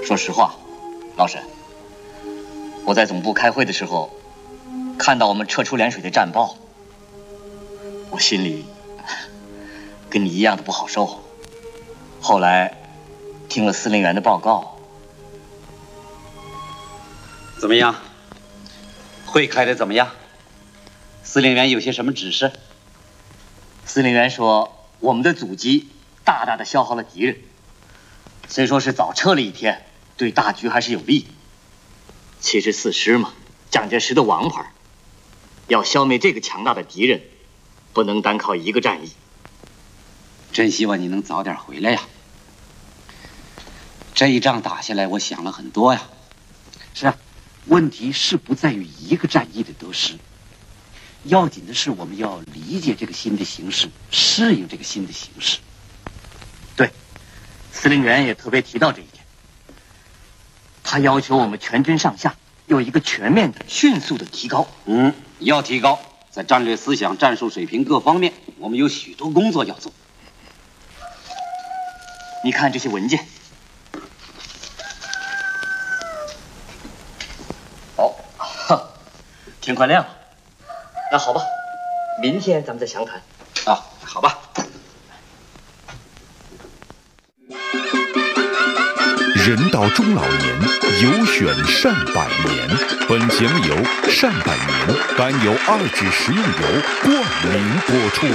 说实话，老沈，我在总部开会的时候，看到我们撤出涟水的战报，我心里跟你一样的不好受。后来听了司令员的报告， 怎么样？会开得怎么样？司令员有些什么指示？ 司令员说，我们的阻击大大的消耗了敌人，虽说是早撤了一天，对大局还是有利。74师嘛，蒋介石的王牌，要消灭这个强大的敌人，不能单靠一个战役。 真希望你能早点回来呀！这一仗打下来，我想了很多呀。是啊，问题是不在于一个战役的得失，要紧的是我们要理解这个新的形势，适应这个新的形势。 对，司令员也特别提到这一点。他要求我们全军上下有一个全面的、迅速的提高。 要提高，在战略思想、战术水平各方面，我们有许多工作要做。 你看这些文件。天快亮了，那好吧，明天咱们再详谈。 啊，好吧。 人到中老年，有选善百年。本节目由善百年甘油2酯食用油冠名播出。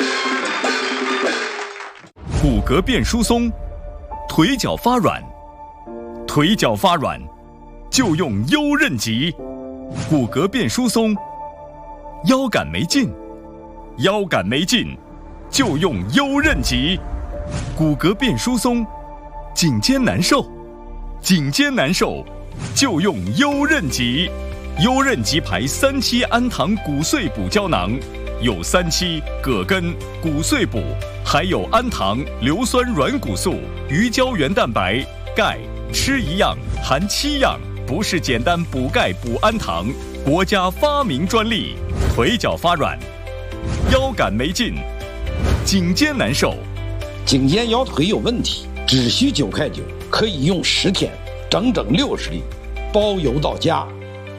骨骼变疏松，腿脚发软，腿脚发软就用优韧极。骨骼变疏松，腰杆没劲，腰杆没劲就用优韧极。骨骼变疏松，颈肩难受，颈肩难受就用优韧极。优韧极牌3期氨糖骨碎补胶囊，有3期葛根、骨碎补，还有氨糖、硫酸软骨素、鱼胶原蛋白、钙，吃一样含7样。不是简单补钙补氨糖，国家发明专利。腿脚发软，腰杆没劲，颈肩难受， 颈肩腰腿有问题，只需9块9，可以用10天，整整60粒，包邮到家。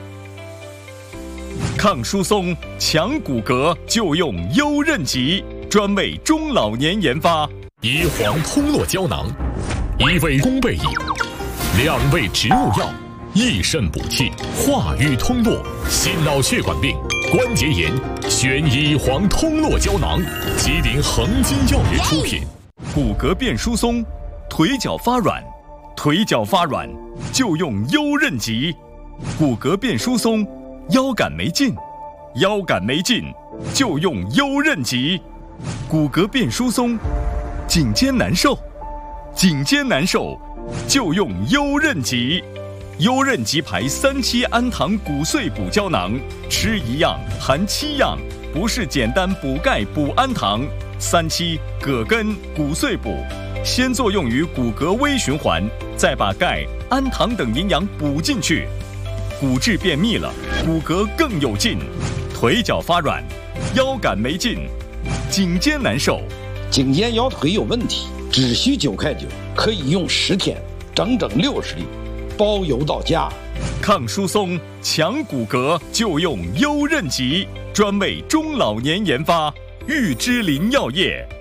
抗疏松、强骨骼就用优韧极，专为中老年研发。 乙黄通络胶囊，1味宫贝益，2味植物药。益肾补气，化瘀通络，心脑血管病、关节炎，选乙黄通络胶囊，吉林恒金药业出品。 骨骼变疏松，腿脚发软，腿脚发软就用优韧极。骨骼变疏松，腰杆没劲，腰杆没劲就用优韧极。骨骼变疏松，颈肩难受，颈肩难受就用优韧极。优韧极牌3期氨糖骨碎补胶囊，吃一样含7样，不是简单补钙补氨糖。3期葛根骨碎补，先作用于骨骼微循环，再把钙、氨糖等营养补进去，骨质变密了，骨骼更有劲。腿脚发软，腰杆没劲，颈肩难受， 颈肩腰腿有问题，只需9块9，可以用10天，整整60粒。包邮到家。 抗疏松、强骨骼就用优韧极，专为中老年研发。玉芝林药业。